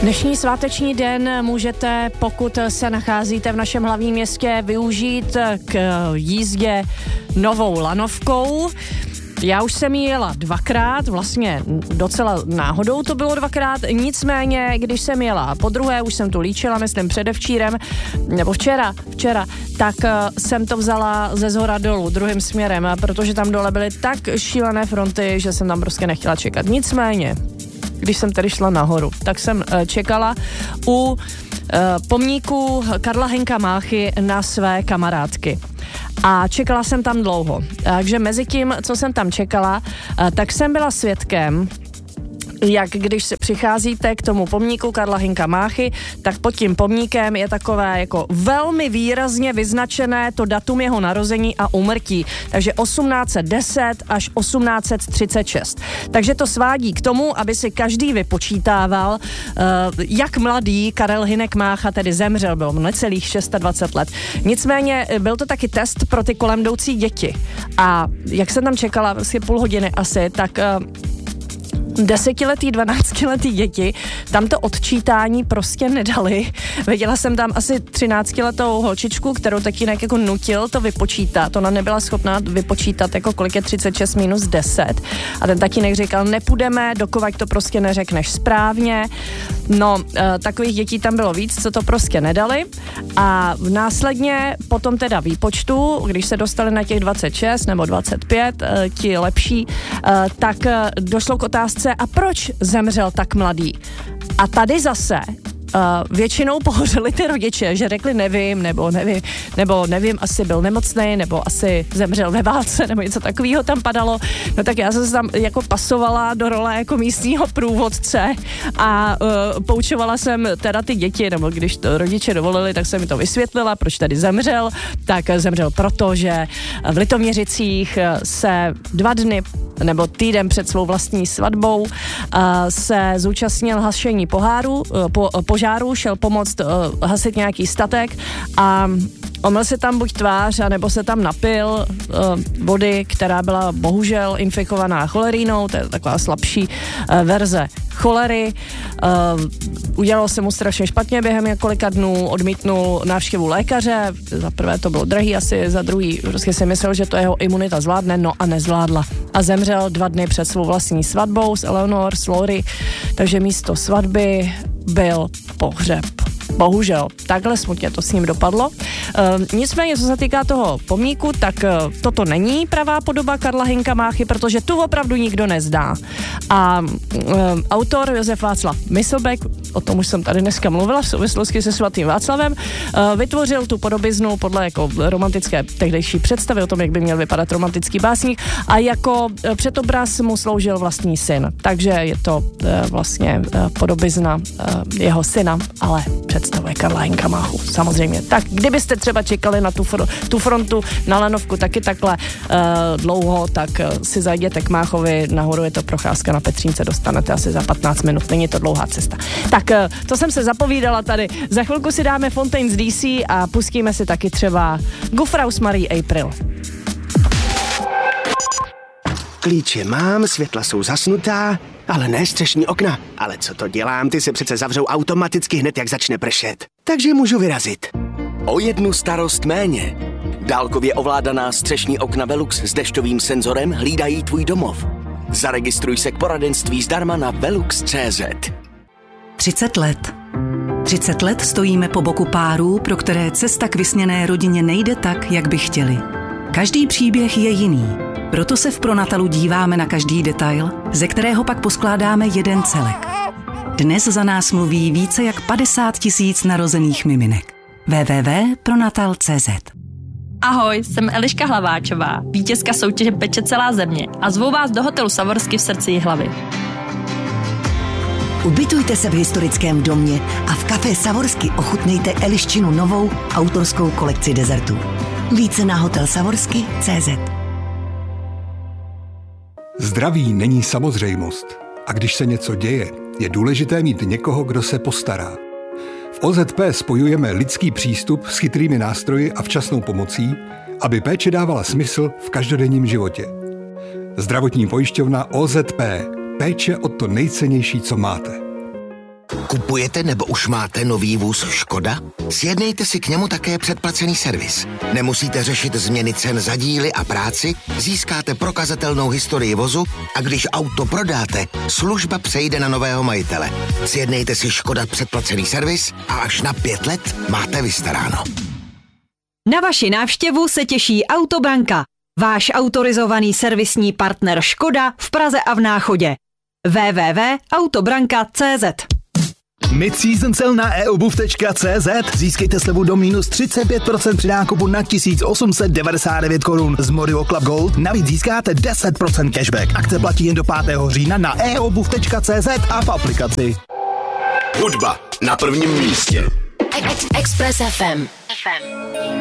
Dnešní sváteční den můžete, pokud se nacházíte v našem hlavním městě, využít k jízdě novou lanovkou. Já už jsem ji jela dvakrát, vlastně docela náhodou to bylo dvakrát, nicméně, když jsem jela podruhé, už jsem tu líčila, myslím předevčírem, nebo včera, tak jsem to vzala ze zhora dolů, druhým směrem, protože tam dole byly tak šílené fronty, že jsem tam prostě nechtěla čekat. Nicméně, když jsem tedy šla nahoru, tak jsem čekala u pomníku Karla Hynka Máchy na své kamarádky. A čekala jsem tam dlouho. Takže mezi tím, co jsem tam čekala, tak jsem byla svědkem, jak když přicházíte k tomu pomníku Karla Hynka Máchy, tak pod tím pomníkem je takové jako velmi výrazně vyznačené to datum jeho narození a úmrtí. Takže 1810 až 1836. Takže to svádí k tomu, aby si každý vypočítával, jak mladý Karel Hynek Mácha tedy zemřel, bylo necelých 26 let. Nicméně byl to taky test pro ty kolem jdoucí děti. A jak jsem tam čekala, vlastně půl hodiny asi, tak 10letý, 12letý děti tam to odčítání prostě nedali. Viděla jsem tam asi 13letou holčičku, kterou tatínek jako nutil to vypočítat. Ona nebyla schopná vypočítat, jako kolik je 36 minus 10. A ten tatínek říkal, nepůjdeme, dokud to prostě neřekneš správně. No, takových dětí tam bylo víc, co to prostě nedali. A následně potom teda výpočtu, když se dostali na těch 26 nebo 25, ti lepší, tak došlo k otázce, a proč zemřel tak mladý? A tady zase většinou pohořeli ty rodiče, že řekli nevím, nebo nevím, asi byl nemocný, nebo asi zemřel ve válce, nebo něco takového tam padalo. No tak já jsem se tam jako pasovala do role jako místního průvodce a poučovala jsem teda ty děti, nebo když to rodiče dovolili, tak jsem mi to vysvětlila, proč tady zemřel. Tak zemřel proto, že v Litoměřicích se 2 dny nebo týden před svou vlastní svatbou se zúčastnil hašení požáru, šel pomoct hasit nějaký statek a omyl se tam buď tvář, anebo se tam napil vody, která byla bohužel infikovaná cholerínou, to je taková slabší verze cholery. Udělalo se mu strašně špatně během několika dnů, odmítnul návštěvu lékaře, za prvé to bylo drahý asi, za druhý prostě si myslel, že to jeho imunita zvládne, no a nezvládla. A zemřel 2 dny před svou vlastní svatbou s Eleanor, s Lori, takže místo svatby byl pohřeb. Bohužel, takhle smutně to s ním dopadlo. Nicméně, co se týká toho pomníku, tak toto není pravá podoba Karla Hynka Máchy, protože tu opravdu nikdo nezná. A autor Josef Václav Myslbek, o tom už jsem tady dneska mluvila v souvislosti se svatým Václavem, vytvořil tu podobiznu podle jako romantické tehdejší představy o tom, jak by měl vypadat romantický básník a jako předobraz mu sloužil vlastní syn. Takže je to vlastně podobizna jeho syna, ale představuje Karla Hynka Máchu, samozřejmě. Tak kdybyste třeba čekali na tu frontu na lanovku taky takhle dlouho, tak si zajděte k Máchovi, nahoru je to procházka na Petřínce, dostanete asi za 15 minut, není to dlouhá cesta. Tak to jsem se zapovídala tady. Za chvilku si dáme Fontaines DC a pustíme si taky třeba Gufraus Marie April. Klíče mám, světla jsou zasnutá, ale ne střešní okna. Ale co to dělám, ty se přece zavřou automaticky hned, jak začne pršet. Takže můžu vyrazit. O 1 starost méně. Dálkově ovládaná střešní okna Velux s dešťovým senzorem hlídají tvůj domov. Zaregistruj se k poradenství zdarma na velux.cz. 30 let. 30 let stojíme po boku párů, pro které cesta k vysněné rodině nejde tak, jak by chtěli. Každý příběh je jiný. Proto se v Pronatalu díváme na každý detail, ze kterého pak poskládáme jeden celek. Dnes za nás mluví více jak 50 000 narozených miminek. www.pronatal.cz. Ahoj, jsem Eliška Hlaváčová, vítězka soutěže Peče celá země a zvu vás do hotelu Savorsky v srdci Jihlavy. Ubytujte se v historickém domě a v kafé Savorsky ochutnejte Eliščinu novou autorskou kolekci dezertů. Více na hotelsavorsky.cz. Zdraví není samozřejmost. A když se něco děje, je důležité mít někoho, kdo se postará. V OZP spojujeme lidský přístup s chytrými nástroji a včasnou pomocí, aby péče dávala smysl v každodenním životě. Zdravotní pojišťovna OZP. Péče o to nejcennější, co máte. Kupujete nebo už máte nový vůz Škoda? Sjednejte si k němu také předplacený servis. Nemusíte řešit změny cen za díly a práci, získáte prokazatelnou historii vozu a když auto prodáte, služba přejde na nového majitele. Sjednejte si Škoda předplacený servis a až na 5 let máte vystaráno. Na vaši návštěvu se těší Autobranka, váš autorizovaný servisní partner Škoda v Praze a v Náchodě. www.autobranka.cz. Mid-season sale na eobuv.cz. Získejte slevu do minus 35% při nákupu na 1899 korun z Morio Club Gold. Navíc získáte 10% cashback. Akce platí jen do 5. října na eobuv.cz a v aplikaci. Hudba na prvním místě. Express FM.